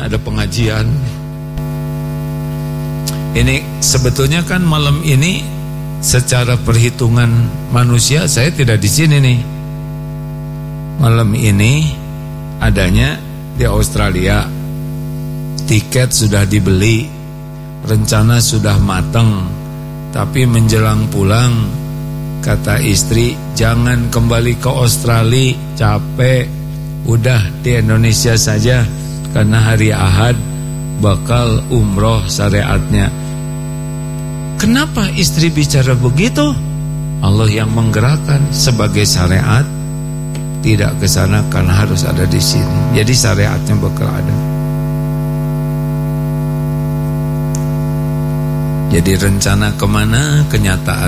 ada pengajian. Ini sebetulnya kan malam ini secara perhitungan manusia saya tidak di sini nih. Malam ini adanya di Australia. Tiket sudah dibeli, rencana sudah matang. Tapi menjelang pulang kata istri, jangan kembali ke Australia, capek. Udah di Indonesia saja, karena hari Ahad bakal umroh syariatnya. Kenapa istri bicara begitu? Allah yang menggerakkan sebagai syariat. Tidak ke sana karena harus ada di sini. Jadi syariatnya bakal ada. Jadi rencana kemana, kenyataan